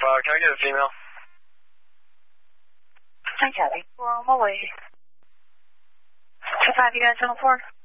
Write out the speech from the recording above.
Can I get a female? Hi, Kelly. Well, I'm away. 25, you guys on 4?